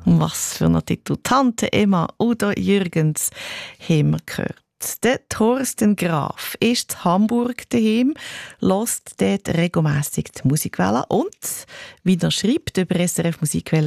Was für ein Titel. Tante Emma oder Jürgens haben wir gehört. Der Thorsten Graf ist in Hamburg daheim, hört dort regelmässig die Musikwelle und, wie er schreibt über SRF Musikwelle,